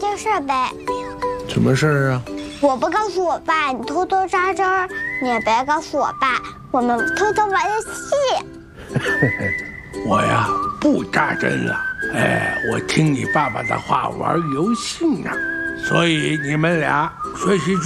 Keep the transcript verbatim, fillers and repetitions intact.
件事呗。 什么事儿啊？ 我不告诉我爸，你偷偷扎针儿；你也别告诉我爸，我们偷偷玩游戏。 我呀不扎针了，哎，我听你爸爸的话玩游戏呢，所以你们俩学习。